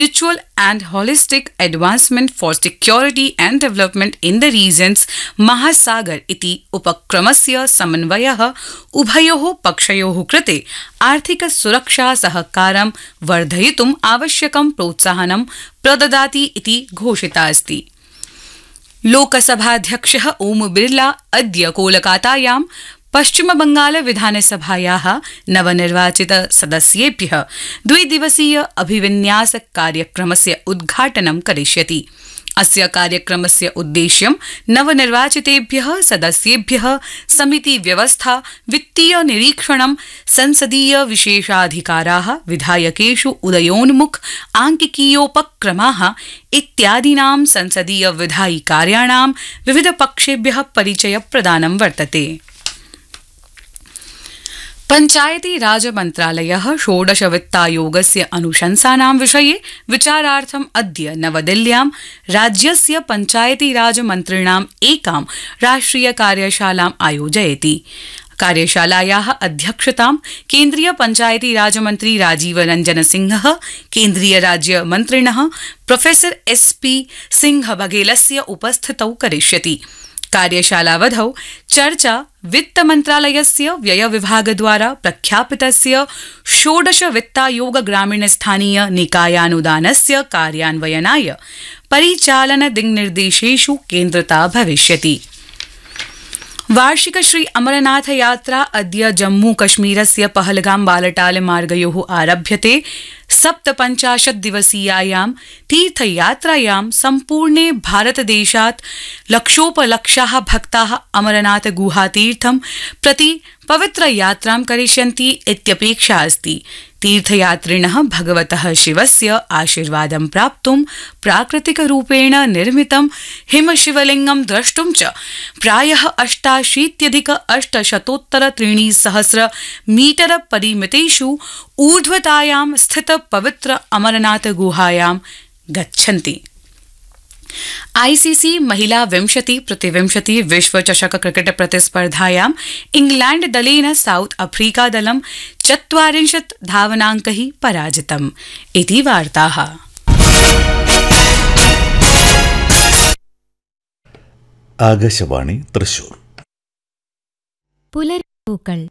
mutual and holistic advancement for security and development in the regions Mahasagar iti उपक्रमस्य समन्वयः उभयोः पक्षयोः कृते आर्थिक सुरक्षा सहकारं वर्धयितुम् आवश्यकं प्रोत्साहनं प्रददाति इति घोषिता अस्ति। लोकसभाध्यक्षः ओम बिरला अद्य कोलकातायां पश्चिमबंगाल विधानसभायाः नवनिर्वाचित सदस्येभ्यः द्विदिवसीय अभिविन्यास कार्यक्रमस्य उद्घाटनं करिष्यति। अस्य कार्यक्रमस्य उद्देश्यं नवनिर्वाचितेभ्यः सदस्येभ्यः समिति व्यवस्था, वित्तीय निरीक्षणं, संसदीय विशेषाधिकाराः, विधायकेषु उदयोन्मुख आंकिकीयोपक्रमाः इत्यादीनां संसदीय विधायि कार्याणां विविध पक्षेभ्यः परिचय प्रदानं वर्तते। पंचायती राज मंत्रालयः षोडश वित्तायोगस्य अनुशंसानां विषये विचारार्थम् अद्य नवदिल्ल्यां राज्यस्य पंचायती राज मन्त्रिणाम् एकां राष्ट्रिय कार्यशालाम् आयोजयति। कार्यशालायाः अध्यक्षतां केन्द्रीय पंचायती राज मन्त्री राजीव रंजन सिंहः, केन्द्रीय राज्य मन्त्रिणः प्रोफेसर SP सिंह बघेलस्य उपस्थितौ करिष्यति। कार्यशालावधौ चर्चा वित्त मंत्रालयस्य व्यय विभागद्वारा प्रख्यापितस्य षोडश वित्तायोग ग्रामीण स्थानीय निकायानुदानस्य कार्यान्वयनाय परिचालन दिङ्निर्देशेषु केन्द्रिता भविष्यति। वार्षिक श्री अमरनाथ यात्रा अद्य जम्मू कश्मीरस्य पहलगाम बालटाल मार्गयोः आरभ्यते। 57 दिवसीयायां तीर्थयात्रायां सम्पूर्णे भारतदेशात् लक्षोपलक्षाः भक्ताः अमरनाथ गुहातीर्थं प्रति पवित्र यात्रां करिष्यन्ति इत्यपेक्षा अस्ति। तीर्थयात्रिणः भगवतः शिवस्य आशीर्वादं प्राप्तुं प्राकृतिकरूपेण निर्मितं हिमशिवलिङ्गं द्रष्टुं च प्रायः 88,800 मीटर परिमितेषु ऊर्ध्वतायां स्थित पवित्र अमरनाथ गुहायां गच्छन्ति। ICC महिला 20x20 विश्व चषक क्रिकेट प्रतिस्पर्धायां इंग्लैंड दलेन साउथ अफ्रीका दलं 40 धावनाङ्कैः पराजितम् इति वार्ताः। ആകാശവാണി തൃശൂർ. പുലർപ്പൂക്കൾ